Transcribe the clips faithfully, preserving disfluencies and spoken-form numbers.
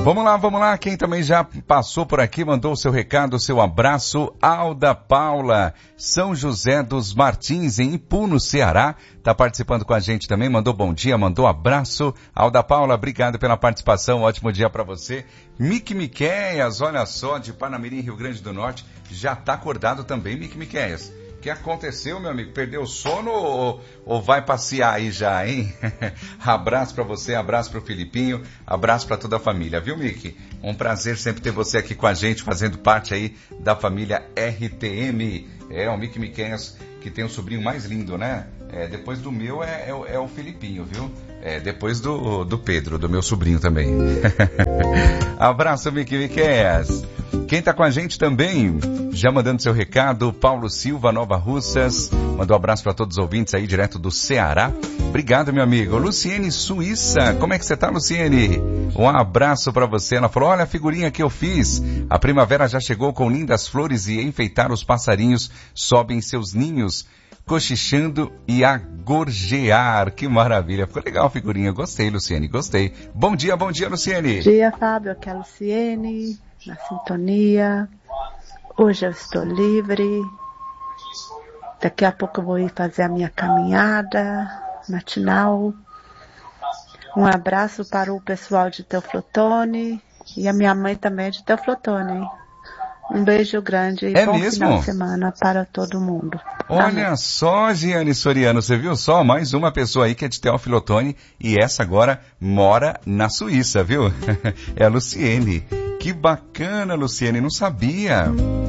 Vamos lá, vamos lá. Quem também já passou por aqui, mandou o seu recado, o seu abraço. Alda Paula, São José dos Martins, em Ipu, no Ceará. Tá participando com a gente também, mandou bom dia, mandou abraço. Alda Paula, obrigado pela participação, ótimo dia para você. Mick Miqueias, olha só, de Panamirim, Rio Grande do Norte, já tá acordado também, Mick Miqueias. O que aconteceu, meu amigo? Perdeu o sono ou, ou vai passear aí já, hein? Abraço pra você, abraço pro Filipinho, abraço pra toda a família, viu, Mick? Um prazer sempre ter você aqui com a gente, fazendo parte aí da família R T M. É, o Mick Miqueias, que tem um sobrinho mais lindo, né? É, depois do meu é, é, é o Filipinho, viu? É, depois do, do Pedro, do meu sobrinho também. Abraço, Mick Miqueias. Quem tá com a gente também, já mandando seu recado, Paulo Silva, Nova Russas, mandou um abraço para todos os ouvintes aí, direto do Ceará. Obrigado, meu amigo. Luciene Suíça, como é que você tá, Luciene? Um abraço para você. Ela falou, olha a figurinha que eu fiz. A primavera já chegou com lindas flores e enfeitar os passarinhos sobem seus ninhos, cochichando e a gorjear. Que maravilha. Ficou legal a figurinha. Gostei, Luciene, gostei. Bom dia, bom dia, Luciene. Bom dia, Fábio. Aqui é a Luciene, na sintonia. Hoje eu estou livre. Daqui a pouco eu vou ir fazer a minha caminhada matinal. Um abraço para o pessoal de Teoflotone e a minha mãe também é de Teoflotone. Um beijo grande e é bom mesmo? final de semana para todo mundo. Olha Amém. Só, Giane Soriano, você viu só? Mais uma pessoa aí que é de Teoflotone e essa agora mora na Suíça, viu? É a Luciene. Que bacana, Luciene, não sabia.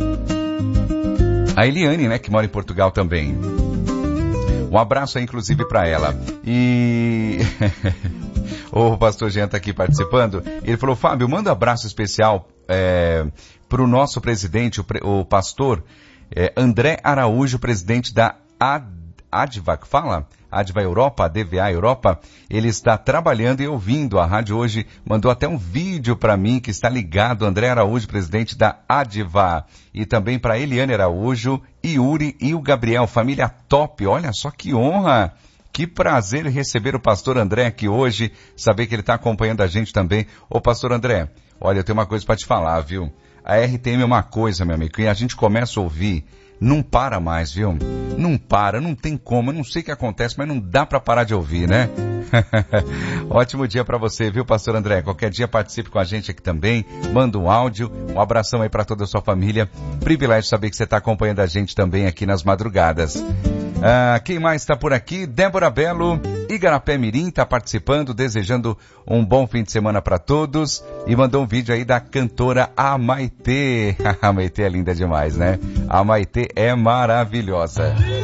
A Eliane, né, que mora em Portugal também. Um abraço aí, inclusive, para ela. E... o pastor Jean tá aqui participando. Ele falou, Fábio, manda um abraço especial é, para o nosso presidente, o, pre, o pastor é, André Araújo, presidente da Ad, Adva, que fala? Adva Europa, A D V A Europa. Ele está trabalhando e ouvindo. A rádio hoje mandou até um vídeo para mim que está ligado. André Araújo, presidente da Adva. E também para Eliane Araújo, Yuri e o Gabriel. Família top. Olha só que honra. Que prazer receber o pastor André aqui hoje, saber que ele está acompanhando a gente também. Ô pastor André, olha, eu tenho uma coisa para te falar, viu? A R T M é uma coisa, meu amigo, e a gente começa a ouvir, não para mais, viu? Não para, não tem como, eu não sei o que acontece, mas não dá para parar de ouvir, né? Ótimo dia para você, viu, pastor André? Qualquer dia participe com a gente aqui também, manda um áudio, um abração aí para toda a sua família. Privilégio saber que você está acompanhando a gente também aqui nas madrugadas. Ah, quem mais está por aqui? Débora Belo, Igarapé Mirim está participando, desejando um bom fim de semana para todos e mandou um vídeo aí da cantora Amaitê. A Amaitê é linda demais, né? A Amaitê é maravilhosa.